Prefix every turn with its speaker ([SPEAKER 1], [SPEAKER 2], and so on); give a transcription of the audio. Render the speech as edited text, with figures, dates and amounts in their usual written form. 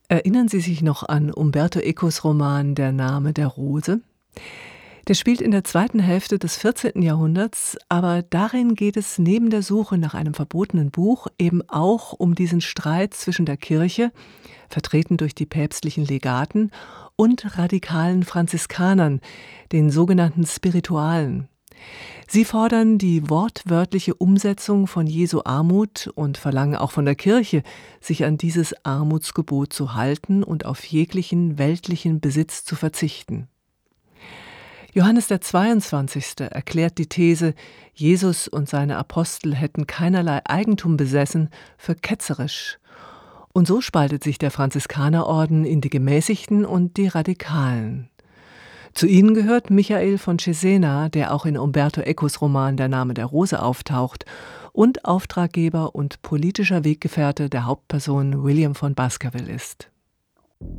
[SPEAKER 1] Erinnern Sie sich noch an Umberto Ecos Roman „Der Name der Rose“? Der spielt in der zweiten Hälfte des 14. Jahrhunderts, aber darin geht es neben der Suche nach einem verbotenen Buch eben auch um diesen Streit zwischen der Kirche, vertreten durch die päpstlichen Legaten, und radikalen Franziskanern, den sogenannten Spiritualen. Sie fordern die wortwörtliche Umsetzung von Jesu Armut und verlangen auch von der Kirche, sich an dieses Armutsgebot zu halten und auf jeglichen weltlichen Besitz zu verzichten. Johannes der 22. erklärt die These, Jesus und seine Apostel hätten keinerlei Eigentum besessen, für ketzerisch. Und so spaltet sich der Franziskanerorden in die Gemäßigten und die Radikalen. Zu ihnen gehört Michael von Cesena, der auch in Umberto Ecos Roman „Der Name der Rose“ auftaucht und Auftraggeber und politischer Weggefährte der Hauptperson William von Baskerville ist.